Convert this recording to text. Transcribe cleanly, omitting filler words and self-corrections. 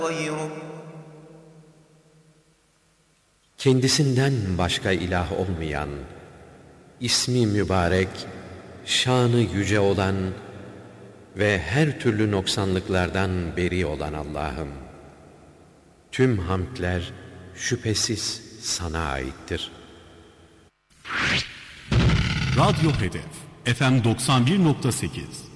غيرك Kendisinden başka ilah olmayan, ismi mübarek, şanı yüce olan ve her türlü noksanlıklardan beri olan Allah'ım, tüm hamdler şüphesiz sana aittir. Radyo Hedef FM 91.8